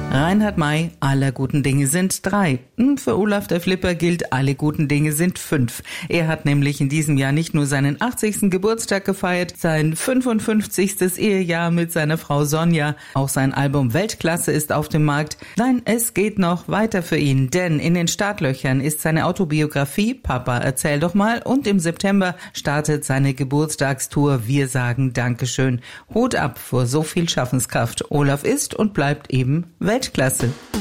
Reinhard May, aller guten Dinge sind 3. Für Olaf der Flipper gilt, alle guten Dinge sind 5. Er hat nämlich in diesem Jahr nicht nur seinen 80. Geburtstag gefeiert, sein 55. Ehejahr mit seiner Frau Sonja. Auch sein Album Weltklasse ist auf dem Markt. Nein, es geht noch weiter für ihn, denn in den Startlöchern ist seine Autobiografie Papa, erzähl doch mal, und im September startet seine Geburtstagstour Wir sagen Dankeschön. Hut ab vor so viel Schaffenskraft. Olaf ist und bleibt eben Weltklasse.